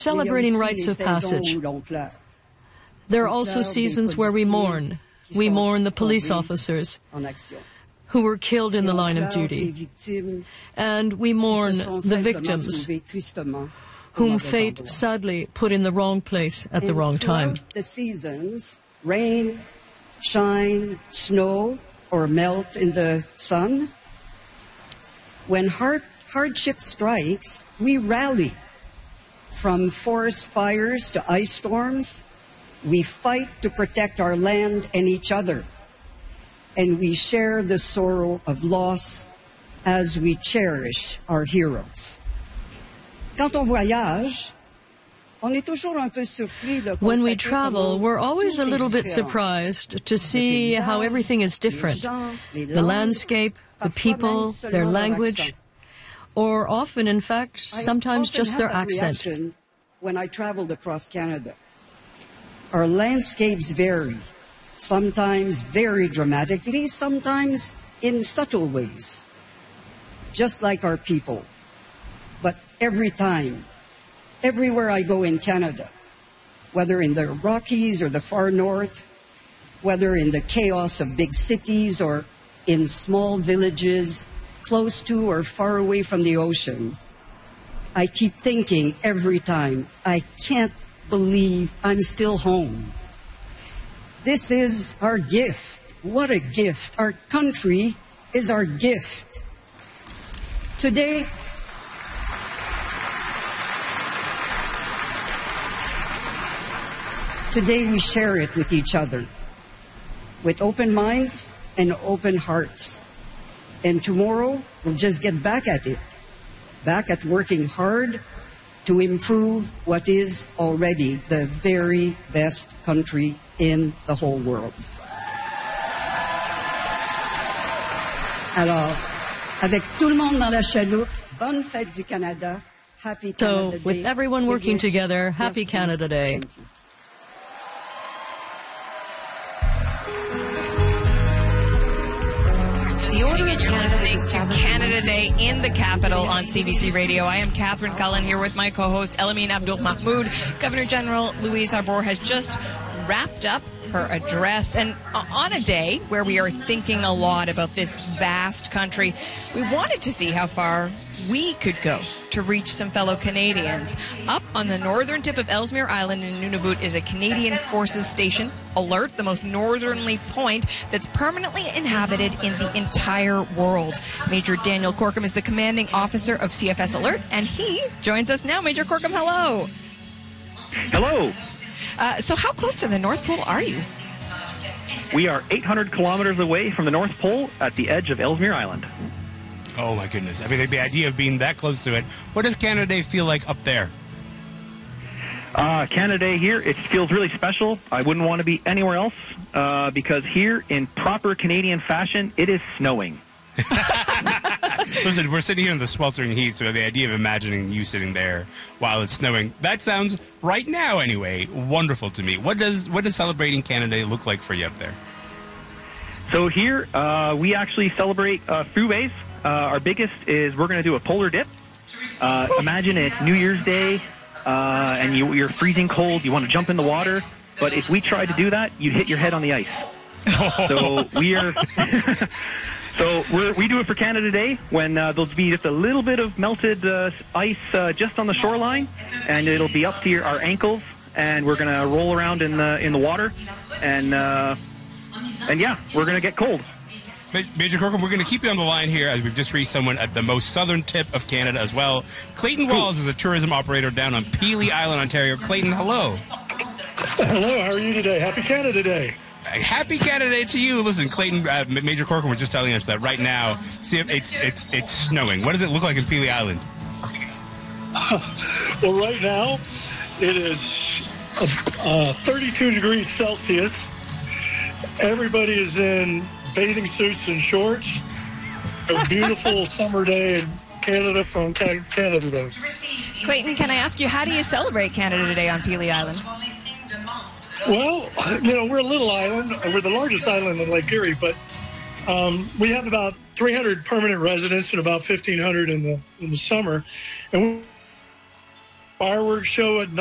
celebrating rites of passage. There are also seasons where we mourn. We mourn the police officers who were killed in the line of duty. And we mourn the victims whom fate sadly put in the wrong place at the wrong time. The seasons, rain, shine, snow, or melt in the sun. When hardship strikes, we rally. From forest fires to ice storms, we fight to protect our land and each other. And we share the sorrow of loss as we cherish our heroes. Quand on voyage, when we travel, we're always a little bit surprised to see how everything is different. The landscape, the people, their language, or often, in fact, sometimes just their accent. When I traveled across Canada, our landscapes vary, sometimes very dramatically, sometimes in subtle ways, just like our people. But every time, everywhere I go in Canada, whether in the Rockies or the far north, whether in the chaos of big cities or in small villages close to or far away from the ocean, I keep thinking every time, I can't believe I'm still home. This is our gift. What a gift. Our country is our gift. Today we share it with each other, with open minds and open hearts. And tomorrow, we'll just get back at it, back at working hard to improve what is already the very best country in the whole world. Alors, avec tout le monde dans la chaloupe, bonne fête du Canada, happy Canada Day. So, with everyone working together, happy Canada Day. Thank you. You're listening to Canada Day in the Capital on CBC Radio. I am Catherine Cullen here with my co-host Elamine Abdul Mahmoud. Governor General Louise Arbour has just wrapped up her address, and on a day where we are thinking a lot about this vast country, we wanted to see how far we could go to reach some fellow Canadians. Up on the northern tip of Ellesmere Island in Nunavut is a Canadian Forces station, Alert, the most northerly point that's permanently inhabited in the entire world. Major Daniel Corkum is the commanding officer of CFS Alert, and he joins us now. Major Corkum, hello. Hello. So how close to the North Pole are you? We are 800 kilometers away from the North Pole at the edge of Ellesmere Island. Oh, my goodness. I mean, the idea of being that close to it. What does Canada Day feel like up there? Canada Day here, it feels really special. I wouldn't want to be anywhere else because here, in proper Canadian fashion, it is snowing. Listen, we're sitting here in the sweltering heat, so the idea of imagining you sitting there while it's snowing, that sounds, right now anyway, wonderful to me. What does celebrating Canada Day look like for you up there? So here, we actually celebrate through ways. Our biggest is we're going to do a polar dip. Imagine it's New Year's Day, and you're freezing cold, you want to jump in the water, but if we tried to do that, you'd hit your head on the ice. So we are... So we do it for Canada Day when there'll be just a little bit of melted ice just on the shoreline, and it'll be up to our ankles, and we're going to roll around in the water, and yeah, we're going to get cold. Major Corkum, we're going to keep you on the line here as we've just reached someone at the most southern tip of Canada as well. Clayton Rawls is a tourism operator down on Pelee Island, Ontario. Clayton, hello. Hello, how are you today? Happy Canada Day. Happy Canada Day to you. Listen, Clayton, Major Corkum was just telling us that right now, see, it's snowing. What does it look like in Pelee Island? Well, right now, it is 32 degrees Celsius. Everybody is in bathing suits and shorts. A beautiful summer day in Canada from Canada Day. Clayton, can I ask you, how do you celebrate Canada Day on Pelee Island? Well, we're a little island. We're the largest island in Lake Erie, but we have about 300 permanent residents and about 1,500 in the summer. And fireworks show at